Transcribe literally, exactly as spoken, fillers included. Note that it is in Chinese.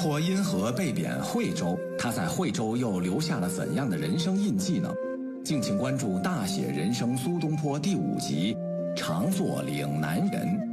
坡因何被贬惠州？他在惠州又留下了怎样的人生印记呢？敬请关注《大写人生苏东坡》第五集《常作岭南人》。